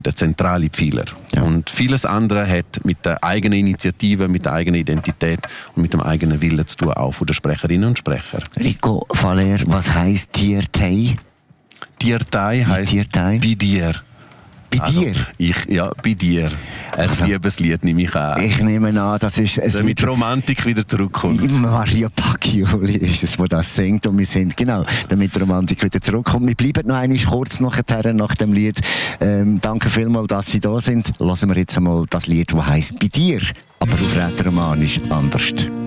der zentrale Pfeiler. Ja. Und vieles andere hat mit der eigenen Initiative, mit der eigenen Identität und mit dem eigenen Willen zu tun, auch von den Sprecherinnen und Sprecher. Rico Faller, was heisst Tiertei? Tiertei heisst Tiertei? bei dir. Bei dir? Ja, bei dir. Ein Liebeslied nehme ich an. Ich nehme an, das ist... Damit die Romantik wieder zurückkommt. Mario Pacchioli ist es, der das singt. Und wir sind, genau, damit die Romantik wieder zurückkommt. Wir bleiben noch einmal kurz nachher, nach dem Lied. Danke vielmals, dass Sie da sind. Lassen wir jetzt einmal das Lied, das heisst «Bei dir», aber auf Rätoromanisch anders.